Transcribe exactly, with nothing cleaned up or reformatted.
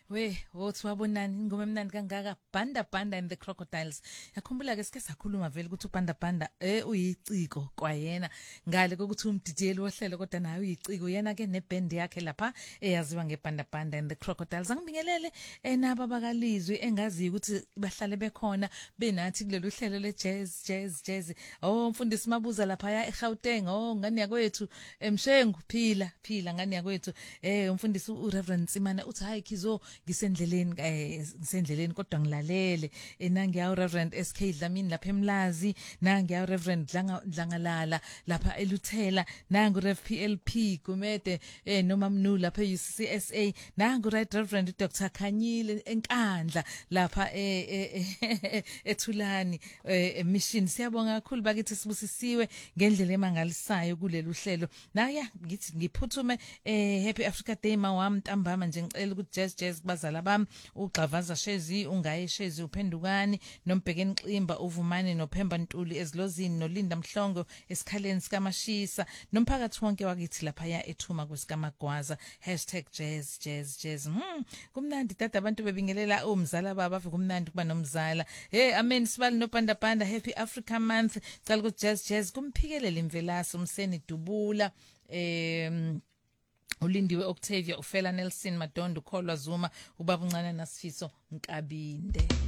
We, wothi wabonani ingoma emnandi kangaka Banda Banda and the Crocodiles. Yakhumbula ke sike sakhuluma vele ukuthi uBanda Banda eh uyiciko kwayena ngale kokuthi umdidiyeli wohlelo kodwa naye uyiciko yena ke neband yakhe lapha eyaziwa ngeBanda Banda and the Crocodiles. Angibingelele enaba bakalizwi engazi ukuthi bahlale bekhona benathi kulolu hlelo le jazz jazz jazz. Oh mfundisi Mabuza lapha ya eGauteng. Oh ngani yakwethu emshengu phila phila ngani yakwethu eh umfundisi uReverend Simana uthi hayi Khizo ngisendleleni eh ngisendleleni kodwa ngilalele enangi ya Reverend S K Dlamini lapha eMlazi nangi ya Reverend Dlangalala lapha eLuthela nangu Rev P L P Gumede eh noma Mnu lapha e U C S A nangu Right Reverend Doctor Khanyile eNkandla lapha eh eThulani mission. Siyabonga kakhulu bakithi sibusisiwe ngendlela emangalisayo kulelu hlelo. Naya ngithi ngiphuthume eh Happy Africa Day mawami ntambama nje ngicela ukuthi jazz jazz bazala bami uGxavaza Shezi ungaye Shezi uphendukani nombhekeni Ximba uvumani noPhemba Ntuli ezilozini noLinda Mhlongo esikhaleni sikaMashisa nomphakathi wonke wakithi lapha ya ethuma kwesikamagwaza #jazz jazz jazz. Hmm kumnandi tata abantu bebingelela umzala baba kumnandi kuba nomzala. Hey amen sibali noBanda Banda Happy Africa Month cala ukuthi jazz jazz kumphikelele imvelasi umseni Dubula em ulindiwe Octavia ufela Nelson Madondo Kholwa Zuma ubaba uncane Nasifiso Nkabinde.